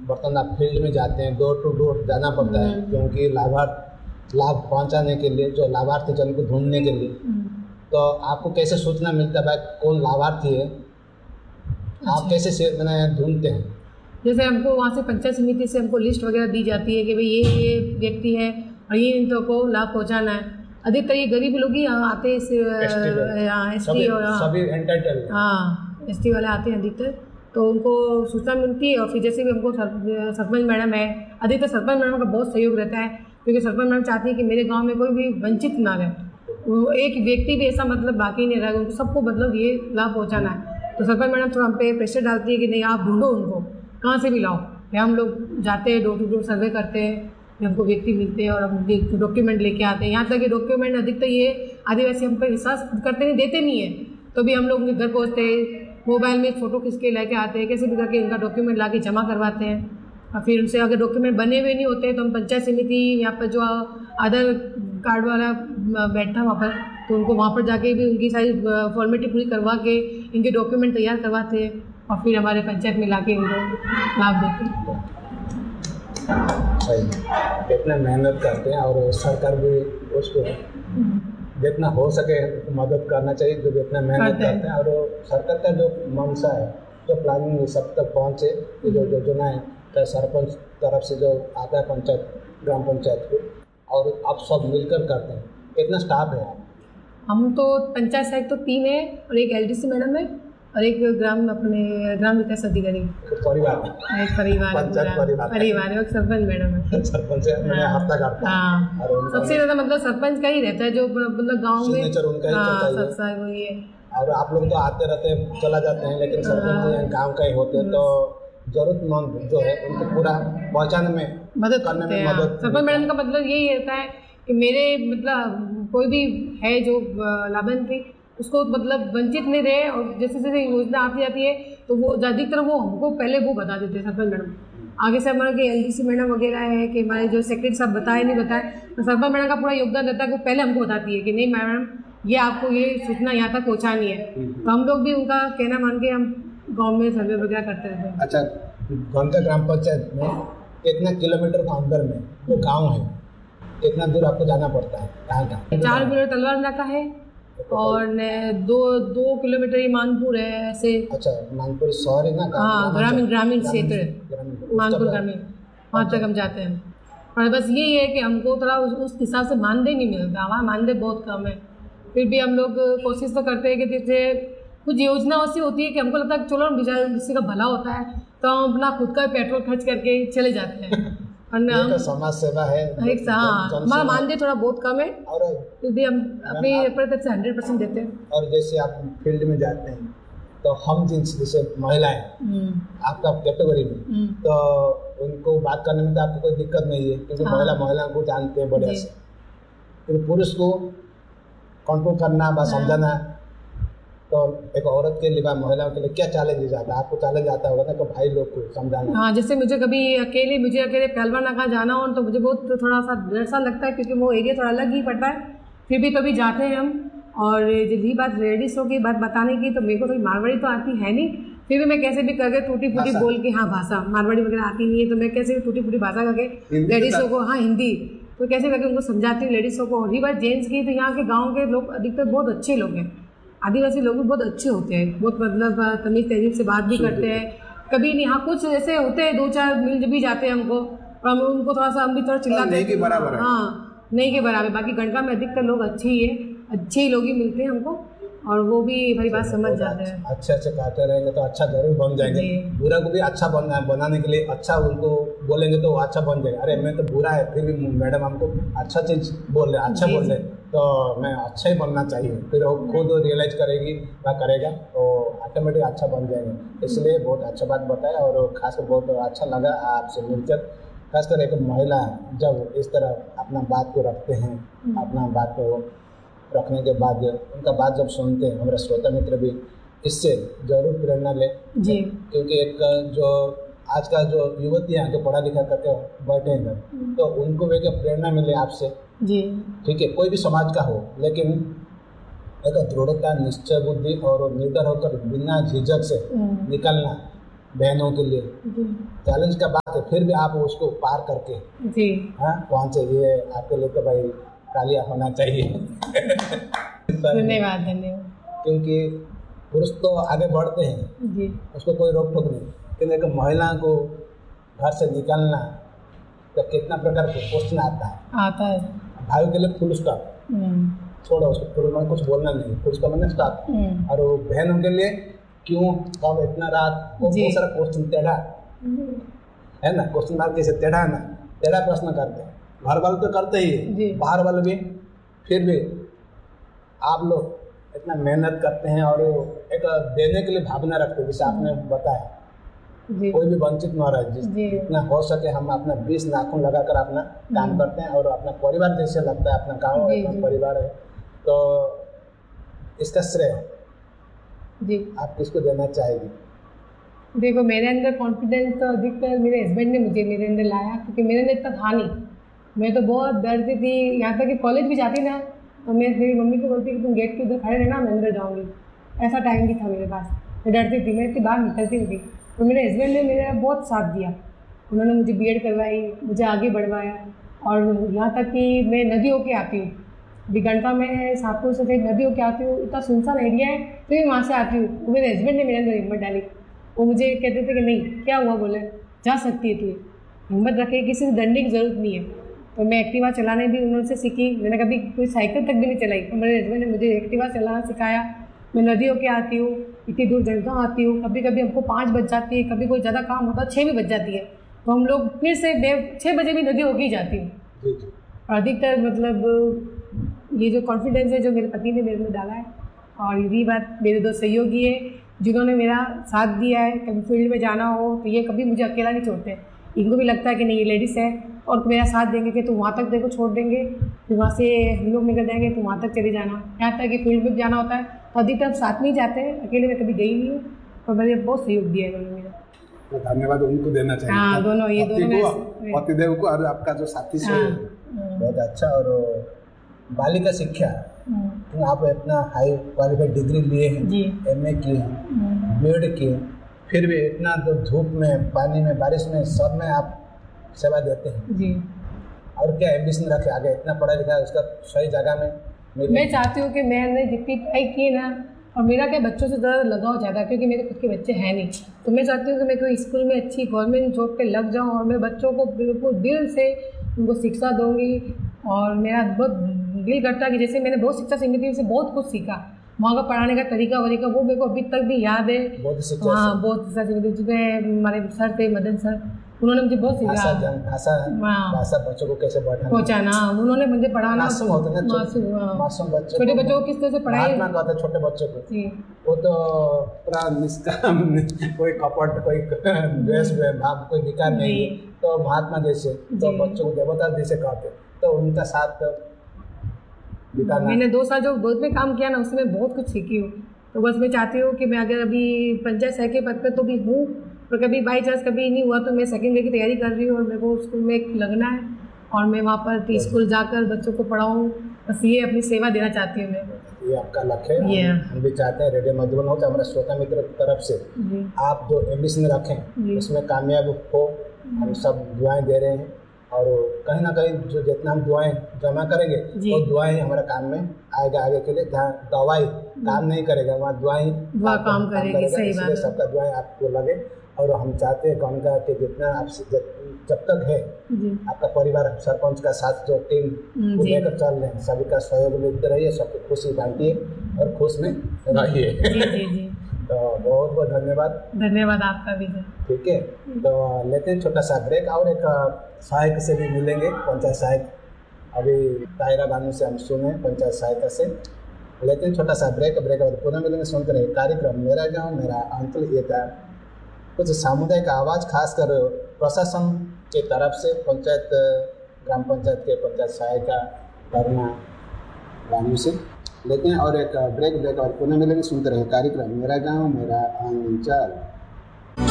बर्तन आप फील्ड में जाते हैं, डोर टू डोर जाना पड़ता है, क्योंकि लाभ पहुंचाने के लिए, जो लाभार्थी जन को ढूंढने के लिए। तो आपको कैसे सूचना मिलता है भाई कौन लाभार्थी है? आप कैसे ढूंढते हैं? जैसे हमको वहाँ से पंचायत समिति से हमको लिस्ट वगैरह दी जाती है कि भाई ये व्यक्ति है और ये इनको को लाभ पहुँचाना है। अधिकतर ये गरीब लोग ही आते हैं, एसटी और सभी एंटाइटल, हाँ एसटी वाले आते हैं अधिकतर, तो उनको सूचना मिलती है। और फिर जैसे भी हमको सरपंच मैडम है, अधिकतर सरपंच मैडम का बहुत सहयोग रहता है, क्योंकि सरपंच मैडम चाहती है कि मेरे गांव में कोई भी वंचित ना रहे, वो एक व्यक्ति भी ऐसा मतलब बाकी नहीं रहे, उनको सबको मतलब ये लाभ पहुँचाना है। तो सरपंच मैडम थोड़ा हम पे प्रेशर डालती है कि नहीं आप ढूंढो उनको, कहाँ से भी लाओ। फिर हम लोग जाते हैं, डोर टू डोर सर्वे करते हैं, हमको व्यक्ति मिलते हैं और हम डॉक्यूमेंट लेके आते हैं। यहाँ तक कि डॉक्यूमेंट अधिकतर ये आदिवासी हम पे विश्वास करते नहीं, देते नहीं है, तो भी हम लोग उनके घर पहुँचते हैं, मोबाइल में फ़ोटो खींच के लेके आते हैं, कैसे भी करके उनका डॉक्यूमेंट ला के जमा करवाते हैं। और फिर उनसे अगर डॉक्यूमेंट बने हुए नहीं होते तो हम पंचायत समिति यहाँ पर जो आधार कार्ड वाला बैठता है वहाँ पर, तो उनको वहाँ पर जाके भी उनकी सारी फॉर्मेलिटी पूरी करवा के इनके डॉक्यूमेंट तैयार करवाते हैं और फिर हमारे पंचायत में लाके उनको लाभ देते हैं। सही, कितना मेहनत करते हैं और सरकार भी उसको जितना हो सके मदद करना चाहिए, जो जितना मेहनत करते हैं। और सरकार का जो मंशा है, जो प्लानिंग सब तक पहुँचे, जो योजना है तो सरपंच तरफ से जो आता है पंचायत, ग्राम पंचायत को, और आप सब मिलकर करते हैं। कितना स्टाफ है? हम तो पंचायत साइड तो 3 है और एक LDC मैडम है और एक ग्राम विकास अधिकारी, परिवार एक सरपंच मैडम है। सरपंच हफ्ता करता है और सबसे ज़्यादा मतलब सरपंच का ही रहता है, जो मतलब गाँव में उनका ही चलता है, वही है। और आप लोग तो आते रहते हैं, चला जाते हैं, लेकिन सरपंच गाँव का ही होते हैं, तो जरूरतमंद जो है उनको पूरा पहुँचाने में मदद करने में मदद। सरपंच मैडम का मतलब यही रहता है कि मेरे मतलब कोई भी है जो लाभार्थी, उसको मतलब वंचित नहीं रहे, और जैसे जैसे योजना आती जाती है तो वो अधिकतर वो हमको पहले वो बता देते हैं सरपंच मैडम। आगे से हमारे LDC मैडम वगैरह है कि हमारे जो सेक्रेटरी साहब बताए नहीं बताए, तो सरपंच मैडम का पूरा योगदान रहता है कि वो पहले हमको बताती है कि नहीं मैडम ये आपको ये सूचना यहाँ तक पहुँचानी है, तो हम लोग भी उनका कहना मान के हम गाँव में सर्वे वगैरह करते रहते हैं। अच्छा, घंटा ग्राम पंचायत में कितना किलोमीटर का अंदर में वो गाँव है, कितना दूर आपको जाना पड़ता है? कहाँ 4 किलोमीटर तलवार नाका है और 2 किलोमीटर ही मानपुर है ऐसे। अच्छा, मानपुर शहर है ना? हाँ, ग्रामीण क्षेत्र मानपुर ग्रामीण, वहाँ तक हम जाते हैं। और बस यही है कि हमको थोड़ा उस हिसाब से मानदेय नहीं मिलता, हमारा मानदेय बहुत कम है। फिर भी हम लोग कोशिश तो करते हैं कि जैसे कुछ योजना ऐसी होती है कि हमको लगता है चलो किसी का भला होता है तो हम अपना खुद का पेट्रोल खर्च करके चले जाते हैं। तो समाज सेवा है, हमारा मानदेय थोड़ा बहुत कम है और फिर भी हम अपनी तरफ से 100% देते हैं। और जैसे आप फील्ड में जाते हैं तो हम जैसे महिलाएं आपका कैटेगरी में, तो उनको बात करने में तो आपको कोई दिक्कत नहीं है, क्योंकि महिला को जानते हैं बढ़िया से। फिर पुरुष को कंट्रोल करना व समझाना, तो एक औरत के लिए, महिलाओं के लिए क्या चैलेंज जाता है? आपको चैलेंज आता होगा ना कि भाई लोग को समझाना। हाँ, जैसे मुझे अकेले पहलवान नाका जाना हो तो मुझे बहुत थोड़ा सा डर सा लगता है, क्योंकि वो एरिया थोड़ा अलग ही पड़ता है। फिर भी कभी जाते हैं हम। और यदि बात लेडीज़ों की बात बताने की, तो मेरे को थोड़ी मारवाड़ी तो आती है नहीं, फिर भी मैं कैसे भी करके टूटी फूटी बोल के, हाँ भाषा मारवाड़ी वगैरह आती नहीं है, तो मैं कैसे भी टूटी फूटी भाषा करके लेडीज़ों को, हाँ हिंदी, तो कैसे करके उनको समझाती हूँ लेडीज़ों को। और बात जेंट्स की, तो यहाँ के गाँव के लोग अधिकतर बहुत अच्छे लोग हैं, आदिवासी लोग भी बहुत अच्छे होते हैं, बहुत मतलब तमीज़ तहजीब से बात भी करते हैं। कभी नहीं, हाँ कुछ ऐसे होते हैं 2-4 मिल भी जाते हैं हमको, और हम उनको थोड़ा सा हम भी थोड़ा चिल्लाते हैं, हाँ नहीं के बराबर। बाकी गंडका में अधिकतर लोग अच्छे ही लोग ही मिलते हैं हमको, और वो भी भाई बात समझ जाते हैं। अच्छे कहते रहेंगे तो अच्छा जरूर बन जाएंगे। बुरा को भी अच्छा बनाने के लिए अच्छा उनको बोलेंगे तो अच्छा बन जाएगा। अरे मैं तो बुरा है, फिर भी मैडम हमको अच्छा चीज़ बोल रहे, अच्छा बोल रहे, तो मैं अच्छा ही बनना चाहिए। फिर वो खुद रियलाइज करेगी या करेगा तो ऑटोमेटिक अच्छा बन जाएगा। इसलिए बहुत अच्छा बात बताया, और खासकर बहुत अच्छा लगा आपसे मिलकर। खासकर एक महिला जब इस तरह अपना बात को रखते हैं, अपना बात को रखने के बाद उनका बात जब सुनते हैं, हमारे श्रोता मित्र भी इससे जरूर प्रेरणा ले जी। क्योंकि एक जो आज का जो युवतियाँ जो पढ़ा लिखा करके बैठे हैं, तो उनको भी प्रेरणा मिले आपसे जी। ठीक है, कोई भी समाज का हो, लेकिन एक दृढ़ता, निश्चय बुद्धि और निर्भर होकर बिना झिझक से निकलना, बहनों के लिए जी चैलेंज का बात है, फिर भी आप उसको पार करके जी पहुँचे, ये आपके लिए तो भाई तालियां होना चाहिए। धन्यवाद धन्यवाद। क्योंकि पुरुष तो आगे बढ़ते हैं, जी उसको कोई रोक टोक नहीं, लेकिन एक महिला को घर से निकलना तो कितना प्रकार के क्वेश्चन आता है। भाई के लिए फुल स्टॉप, छोड़ो उसको, पुरुष में कुछ बोलना नहीं, फुल स्टॉप मैंने स्टॉप। और वो बहनों के लिए क्यों, कब, इतना रात, वो बहुत सारा क्वेश्चन टेढ़ा है ना, क्वेश्चन मार्क कैसे टेढ़ा है ना, टेढ़ा प्रश्न करते हैं। घर वाले तो करते ही है, बाहर वाले भी, फिर भी आप लोग इतना मेहनत करते हैं और एक देने के लिए भावना रखते हैं, जैसे आपने बताया कोई भी वंचित न रहे, जितना हो सके हम अपना 20 नाखून लगाकर अपना काम करते हैं और अपना परिवार जैसे लगता है, अपना गाँव अपना परिवार है। तो इसका श्रेय जी आप किसको देना चाहेंगे? देखो, मेरे अंदर कॉन्फिडेंस तो अधिकतर मेरे हस्बैंड ने मुझे मेरे अंदर लाया, क्योंकि मेरे अंदर इतना था नहीं। मैं तो बहुत डरती थी, यहाँ तक कि कॉलेज भी जाती ना तो मैं मेरी मम्मी को बोलती कि तुम गेट के उधर खड़े रहना, मैं अंदर जाऊँगी। ऐसा टाइम भी था मेरे पास, मैं डरती थी, मैं इतनी बाहर निकलती नहीं थी। तो मेरे हस्बैंड ने मेरा बहुत साथ दिया, उन्होंने मुझे बीएड करवाई, मुझे आगे बढ़वाया। और यहाँ तक कि मैं नदी होके आती हूँ, अभी घंटा में शाहपुर से नदी होके आती हूँ, इतना सुनसान एरिया है तो मैं वहाँ से आती हूँ। तो मेरे हस्बैंड ने मेरे अंदर हिम्मत डाली, वो मुझे कहते थे कि नहीं क्या हुआ, बोले जा सकती है, तू हिम्मत रखे, किसी से डरने की ज़रूरत नहीं है। तो मैं एक्टिवा चलाने भी उन्होंने सीखी, मैंने कभी कोई साइकिल तक भी नहीं चलाई, तो मेरे हस्बैंड ने मुझे एक्टिवा चलाना सिखाया। मैं नदी होके आती हूँ, इतनी दूर जलगाँव आती हूँ, कभी कभी हमको 5 बज जाती है, कभी कोई ज़्यादा काम होता है 6 भी बज जाती है, तो हम लोग फिर से 6 बजे भी नदी होके ही जाती हूँ। अधिकतर मतलब ये जो कॉन्फिडेंस है जो मेरे पति ने मेरे में डाला है, और यही बात मेरे 2 सहयोगी है जिन्होंने मेरा साथ दिया है। कभी फील्ड में जाना हो तो ये कभी मुझे अकेला नहीं छोड़ते, इनको भी लगता है कि नहीं ये लेडीज़ है और मेरा साथ देंगे कि तुम वहाँ तक देखो छोड़ देंगे, फिर वहाँ से हम लोग निकल जाएंगे, तुम वहाँ तक चले जाना। यहाँ तक कि फील्ड में जाना होता है तो अधिकतर हम साथ में ही जाते हैं, अकेले मैं कभी गई नहीं हूँ, और मैंने बहुत सहयोग दिया है उन्होंने मेरा। धन्यवाद उनको देना चाहिए। हाँ, दोनों ये दोनों पतिदेव को और आपका जो साथी से बहुत अच्छा। और बालिका शिक्षा, तो आप इतना हाई क्वालिफाइड डिग्री लिए हैं, MA किए हैं, BEd किए, फिर भी इतना तो धूप में, पानी में, बारिश में, सब में आप सेवा देते हैं जी। और क्या एम्बिशन रखे आगे, इतना पढ़ा लिखा है उसका सही जगह में? मैं चाहती हूँ कि मैंने जितनी पढ़ाई की ना, और मेरा क्या बच्चों से ज़्यादा लगाव ज़्यादा, क्योंकि मेरे खुद के बच्चे हैं नहीं, तो मैं चाहती हूँ कि मैं कोई स्कूल में अच्छी गवर्नमेंट जॉब पे लग जाऊँ और मैं बच्चों को बिल्कुल दिल से उनको शिक्षा दूँगी। और मेरा बहुत दिल करता है कि जैसे मैंने बहुत शिक्षा समिति से बहुत कुछ सीखा, वहाँ का पढ़ाने का तरीका वरीका वो मेरे को अभी तक भी याद है। बहुत शिक्षा समिति जिसमें हमारे सर थे, मदन सर, उन्होंने मुझे बहुत सिखाया भाषा बच्चों को कैसे पहुँचाना, उन्होंने मुझे पढ़ाना, छोटे बच्चों को किस तरह से पढ़ाई, छोटे बच्चों को वो तो पूरा निष्काम, कोई कपट, कोई द्वेष भाव, कोई विकार नहीं, तो महात्मा जैसे, तो बच्चों को देवता जैसे कहते, तो उनका साथ बिताना। मैंने 2 साल जो बोर्ड में काम किया ना, उसमें बहुत कुछ सीखी हूँ। तो बस मैं चाहती हूँ कि मैं अगर अभी पंचायत सह के पद पे तो भी हूँ, तो कभी बाई चांस कभी नहीं हुआ तो मैं सेकेंड ईयर की तैयारी कर रही हूँ और मेरे को स्कूल में लगना है और मैं वहाँ पर स्कूल जाकर बच्चों को पढ़ाऊँ, बस ये अपनी सेवा देना चाहती हूँ मैं। ये आपका लक्ष्य है। हम भी चाहते हैं रेडियो मधुबन हो, तो हमारे श्रोता मित्र की तरफ से आप जो एम्बिशन रखें उसमें कामयाब हो, हम सब दुआएं दे रहे हैं। और कहीं ना कहीं जो जितना हम दुआएं जमा करेंगे वो दुआएं हमारे काम में आएगा, आगे के लिए दवाई काम नहीं करेगा, वहाँ दुआ काम करेगी। सही बात है, सबका दुआएं आपको लगे। और हम चाहते हैं कौन का कि जितना आप जब तक है आपका परिवार, सरपंच का साथ जो टीम को लेकर चल रहे हैं, सभी का सहयोग लेते रहिए, सबको खुशी बांटिए और खुश में रहिए। तो बहुत बहुत धन्यवाद आपका भी। ठीक है, तो लेते हैं छोटा सा ब्रेक और एक सहायक से भी मिलेंगे, पंचायत सहायक। अभी ताहिरा बानू से हम सुने पंचायत सहायिका से। लेते हैं छोटा सा ब्रेक और पुनः मिलेंगे। सुनते रहे कार्यक्रम मेरा गाँव मेरा अंचल। ये था कुछ सामुदायिक आवाज़, खासकर प्रशासन के तरफ से, पंचायत ग्राम पंचायत के पंचायत सहायिका करना बानू से। लेते हैं और एक ब्रेक और पुनः मिलेंगे। सुनते रहे कार्यक्रम मेरा गाँव मेरा अंचल।